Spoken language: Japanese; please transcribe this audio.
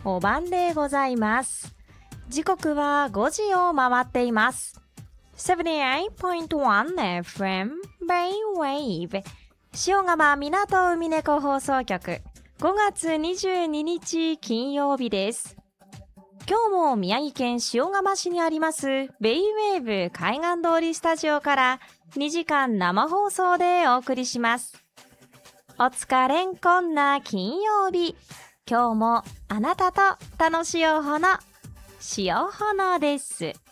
お晩でございます。時刻は5時を回っています。78.1 FM Brainwave 塩釜港海猫放送局5月22日金曜日です。今日も宮城県塩釜市にありますベイウェーブ海岸通りスタジオから2時間生放送でお送りします。お疲れんこんな金曜日。今日もあなたと楽しようほの塩ほのです。